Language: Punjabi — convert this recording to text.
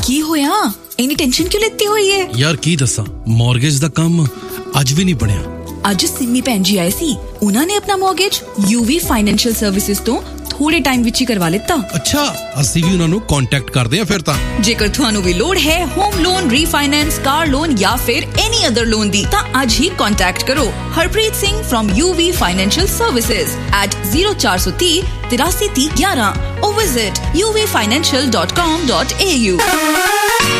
ਕੀ ਹੋਇਆ? ਇੰਨੀ ਟੈਨਸ਼ਨ ਕਿਉਂ ਲੈਤੀ ਹੋਈ ਹੈ? ਯਾਰ ਕੀ ਦੱਸਾਂ, ਮੌਰਗੇਜ ਦਾ ਕੰਮ ਅੱਜ ਵੀ ਨਹੀਂ ਬਣਿਆ। ਅੱਜ ਸਿੰਮੀ ਭੈਣ ਜੀ ਆਏ ਸੀ, ਉਹਨਾਂ ਨੇ ਆਪਣਾ ਮੌਰਗੇਜ UV ਫਾਈਨੈਂਸ਼ੀਅਲ ਸਰਵਿਸਿਜ਼ ਤੋਂ ਥੋੜੇ ਟਾਈਮ ਵਿੱਚ ਹੀ ਕਰਵਾ ਲਿੱਤਾ। ਅੱਛਾ, ਅਸੀਂ ਵੀ ਉਹਨਾਂ ਨੂੰ ਕੰਟੈਕਟ ਕਰਦੇ ਹਾਂ ਫਿਰ ਤਾਂ। ਜੇਕਰ ਤੁਹਾਨੂੰ ਵੀ ਲੋੜ ਹੈ home loan, refinance, car loan ਜਾਂ ਫਿਰ ਐਨੀ ਅਦਰ ਲੋਨ ਦੀ, ਤਾਂ ਅੱਜ ਹੀ ਕੰਟੈਕਟ ਕਰੋ Harpreet Singh from UV Financial Services at 0430 83 30 11 or visit uvfinancial.com.au।